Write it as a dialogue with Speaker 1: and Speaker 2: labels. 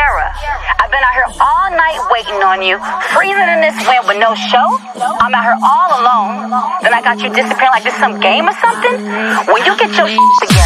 Speaker 1: Sierra, I've been out here all night waiting on you, freezing in this wind with no show. I'm out here all alone. Then I got you disappearing like this some game or something. When you get your together.